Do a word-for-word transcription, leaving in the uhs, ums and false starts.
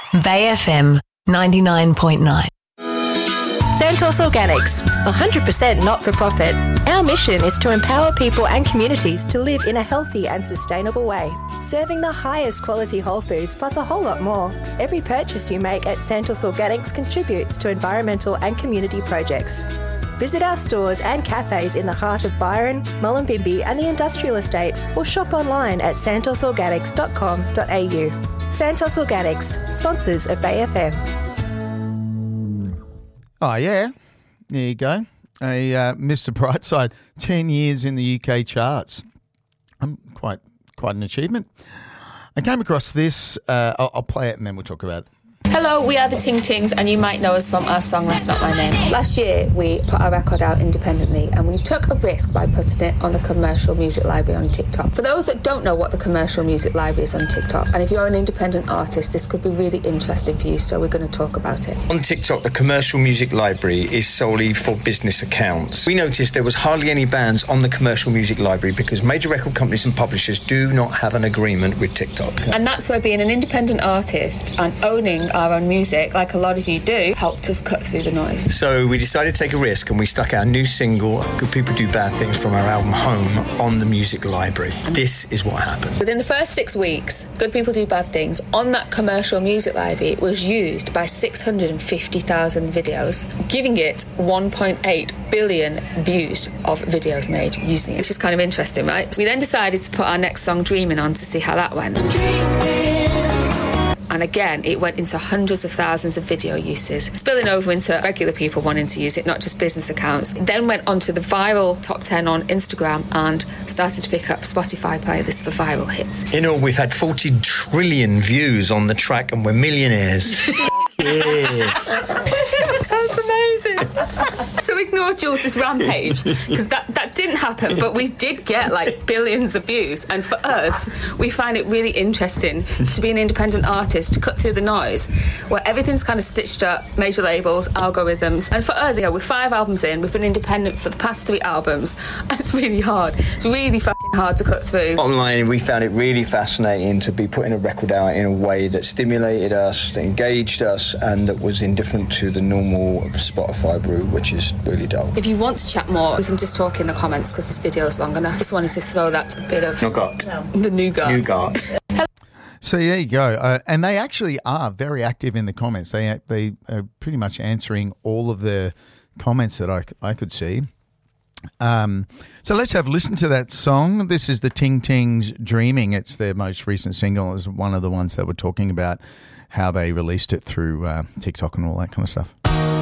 Bay F M ninety-nine point nine. Santos Organics, one hundred percent not-for-profit. Our mission is to empower people and communities to live in a healthy and sustainable way, serving the highest quality whole foods plus a whole lot more. Every purchase you make at Santos Organics contributes to environmental and community projects. Visit our stores and cafes in the heart of Byron, Mullumbimby and the Industrial Estate, or shop online at santos organics dot com dot a u. Santos Organics, sponsors of Bay F M. Oh, yeah. There you go. A uh, Mister Brightside, ten years in the U K charts. Um, quite quite an achievement. I came across this. Uh, I'll, I'll play it and then we'll talk about it. Hello, we are the Ting Tings and you might know us from our song That's Not My Name. Last year we put our record out independently and we took a risk by putting it on the Commercial Music Library on TikTok. For those that don't know what the Commercial Music Library is on TikTok, and if you're an independent artist, this could be really interesting for you, so we're going to talk about it. On TikTok, the Commercial Music Library is solely for business accounts. We noticed there was hardly any bands on the Commercial Music Library because major record companies and publishers do not have an agreement with TikTok. And that's where being an independent artist and owning our own music, like a lot of you do, helped us cut through the noise. So we decided to take a risk and we stuck our new single, Good People Do Bad Things, from our album Home on the Music Library. And this is what happened. Within the first six weeks, Good People Do Bad Things on that Commercial Music Library was used by six hundred fifty thousand videos, giving it one point eight billion views of videos made using it, which is kind of interesting, right? We then decided to put our next song, Dreaming, on to see how that went. And again, it went into hundreds of thousands of video uses, spilling over into regular people wanting to use it, not just business accounts. It then went onto the viral top ten on Instagram and started to pick up Spotify playlists for viral hits. In all, we've had forty trillion views on the track and we're millionaires. Yeah. That's amazing. So ignore Jules' rampage, because that, that didn't happen, but we did get like billions of views. And for us, we find it really interesting to be an independent artist, to cut through the noise, where everything's kind of stitched up, major labels, algorithms. And for us, you know, we're five albums in, we've been independent for the past three albums, and it's really hard. It's really fucking hard to cut through. Online, we found it really fascinating to be putting a record out in a way that stimulated us, that engaged us, and that was indifferent to the normal Spotify route, which is really dull. If you want to chat more, we can just talk in the comments because this video is long enough. Just wanted to throw that bit of nougat. The nougat. Nougat. So there you go. Uh, and they actually are very active in the comments. They they are pretty much answering all of the comments that I, I could see. Um, so let's have a listen to that song. This is the Ting Tings Dreaming. It's their most recent single. It's one of the ones that we're talking about, how they released it through uh, TikTok and all that kind of stuff.